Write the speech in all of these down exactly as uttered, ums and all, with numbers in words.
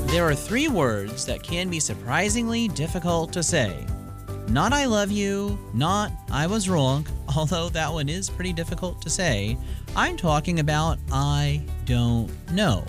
There are three words that can be surprisingly difficult to say. Not I love you, not I was wrong, although that one is pretty difficult to say. I'm talking about I don't know.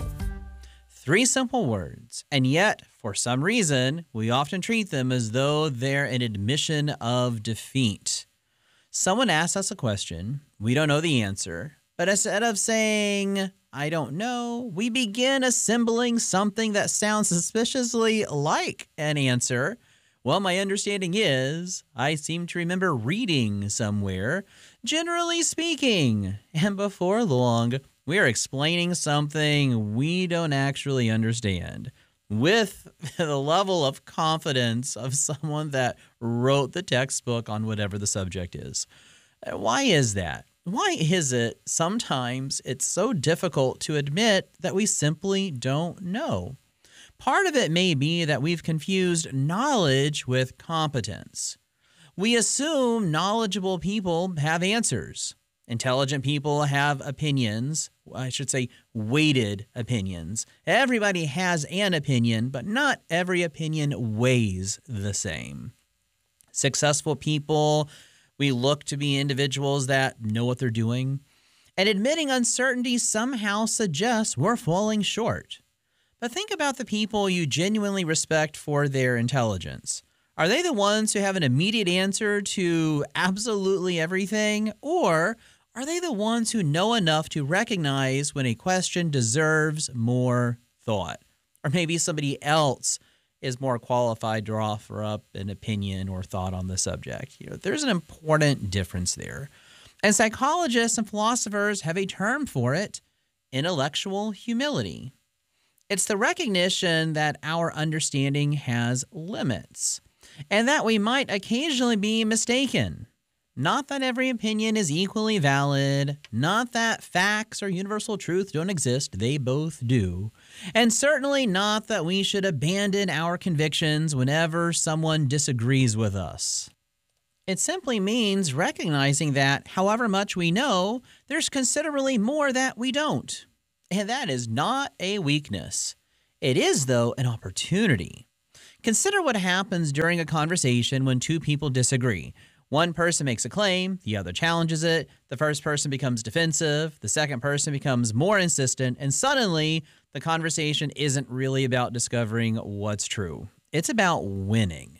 Three simple words, and yet, for some reason, we often treat them as though they're an admission of defeat. Someone asks us a question, we don't know the answer, but instead of saying, I don't know, we begin assembling something that sounds suspiciously like an answer. Well, my understanding is, I seem to remember reading somewhere, generally speaking, and before long, we are explaining something we don't actually understand with the level of confidence of someone that wrote the textbook on whatever the subject is. Why is that? Why is it sometimes it's so difficult to admit that we simply don't know? Part of it may be that we've confused knowledge with competence. We assume knowledgeable people have answers. Intelligent people have opinions. I should say weighted opinions. Everybody has an opinion, but not every opinion weighs the same. Successful people, we look to be individuals that know what they're doing. And admitting uncertainty somehow suggests we're falling short. But think about the people you genuinely respect for their intelligence. Are they the ones who have an immediate answer to absolutely everything? Or are they the ones who know enough to recognize when a question deserves more thought? Or maybe somebody else is more qualified to offer up an opinion or thought on the subject. You know, there's an important difference there. And psychologists and philosophers have a term for it, intellectual humility. It's the recognition that our understanding has limits and that we might occasionally be mistaken. Not that every opinion is equally valid, not that facts or universal truth don't exist, they both do, and certainly not that we should abandon our convictions whenever someone disagrees with us. It simply means recognizing that, however much we know, there's considerably more that we don't. And that is not a weakness. It is, though, an opportunity. Consider what happens during a conversation when two people disagree. One person makes a claim, the other challenges it, the first person becomes defensive, the second person becomes more insistent, and suddenly the conversation isn't really about discovering what's true. It's about winning.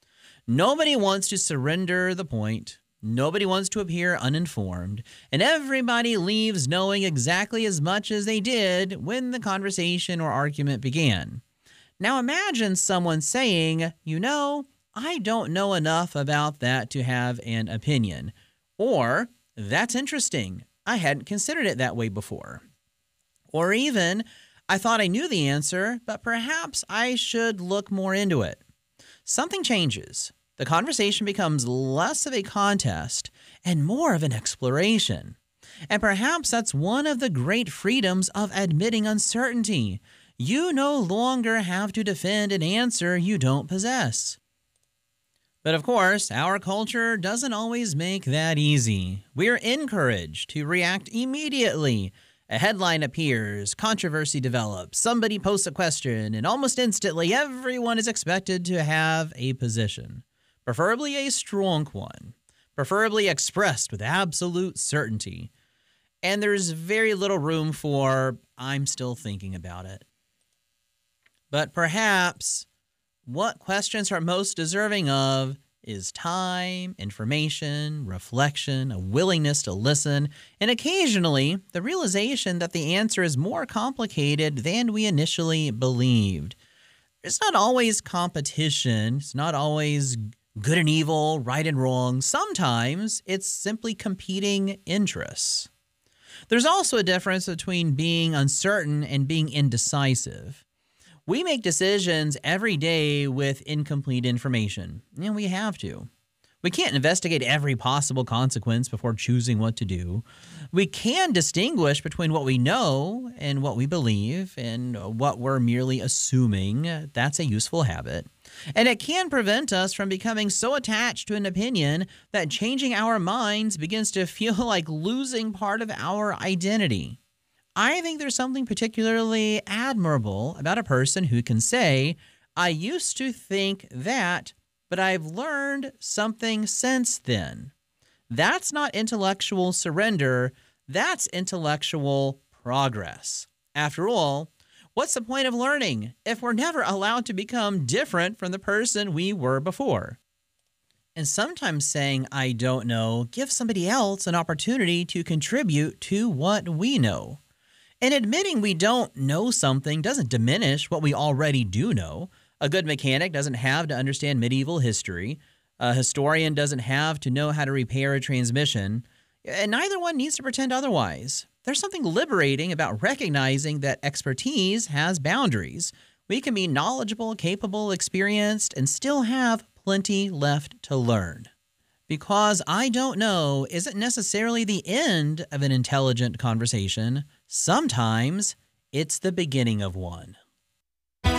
Nobody wants to surrender the point. Nobody wants to appear uninformed, and everybody leaves knowing exactly as much as they did when the conversation or argument began. Now imagine someone saying, you know, I don't know enough about that to have an opinion. Or, that's interesting. I hadn't considered it that way before. Or even, I thought I knew the answer, but perhaps I should look more into it. Something changes. The conversation becomes less of a contest and more of an exploration. And perhaps that's one of the great freedoms of admitting uncertainty. You no longer have to defend an answer you don't possess. But of course, our culture doesn't always make that easy. We're encouraged to react immediately. A headline appears, controversy develops, somebody posts a question, and almost instantly everyone is expected to have a position. Preferably a strong one, preferably expressed with absolute certainty. And there's very little room for, I'm still thinking about it. But perhaps what questions are most deserving of is time, information, reflection, a willingness to listen, and occasionally the realization that the answer is more complicated than we initially believed. It's not always competition. It's not always good and evil, right and wrong. Sometimes it's simply competing interests. There's also a difference between being uncertain and being indecisive. We make decisions every day with incomplete information, and we have to. We can't investigate every possible consequence before choosing what to do. We can distinguish between what we know and what we believe and what we're merely assuming. That's a useful habit. And it can prevent us from becoming so attached to an opinion that changing our minds begins to feel like losing part of our identity. I think there's something particularly admirable about a person who can say, I used to think that, but I've learned something since then. That's not intellectual surrender, that's intellectual progress. After all, what's the point of learning if we're never allowed to become different from the person we were before? And sometimes saying, I don't know, gives somebody else an opportunity to contribute to what we know. And admitting we don't know something doesn't diminish what we already do know. A good mechanic doesn't have to understand medieval history. A historian doesn't have to know how to repair a transmission. And neither one needs to pretend otherwise. There's something liberating about recognizing that expertise has boundaries. We can be knowledgeable, capable, experienced, and still have plenty left to learn. Because I don't know isn't necessarily the end of an intelligent conversation. Sometimes it's the beginning of one.